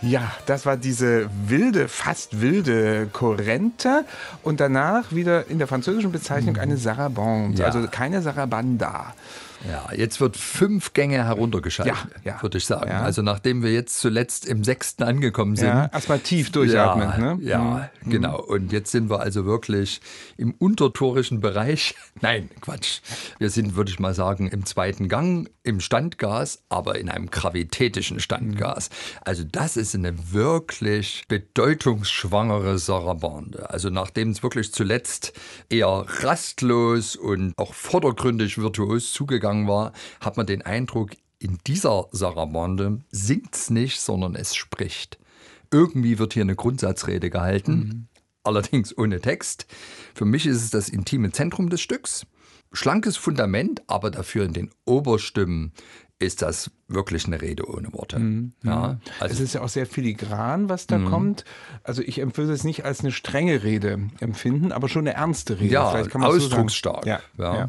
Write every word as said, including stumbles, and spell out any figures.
Ja, das war diese wilde, fast wilde Corrente und danach wieder in der französischen Bezeichnung eine Sarabande, Ja. also keine Sarabanda. Ja, jetzt wird fünf Gänge heruntergeschaltet, Ja, ja. würde ich sagen. Ja. Also nachdem wir jetzt zuletzt im sechsten angekommen sind. Ja, erstmal tief durchatmen. Ja, ne? ja Mhm. genau. Und jetzt sind wir also wirklich im untertorischen Bereich. Nein, Quatsch. Wir sind, würde ich mal sagen, im zweiten Gang, im Standgas, aber in einem gravitätischen Standgas. Also das ist eine wirklich bedeutungsschwangere Sarabande. Also nachdem es wirklich zuletzt eher rastlos und auch vordergründig virtuos zugegangen war, hat man den Eindruck, in dieser Sarabande singt es nicht, sondern es spricht. Irgendwie wird hier eine Grundsatzrede gehalten, mhm. allerdings ohne Text. Für mich ist es das intime Zentrum des Stücks. Schlankes Fundament, aber dafür in den Oberstimmen ist das wirklich eine Rede ohne Worte. Mhm. Ja, also es ist ja auch sehr filigran, was da mhm. kommt. Also ich würde es nicht als eine strenge Rede empfinden, aber schon eine ernste Rede. Ja, Vielleicht kann man es so sagen. ausdrucksstark. Ja, ja. Ja.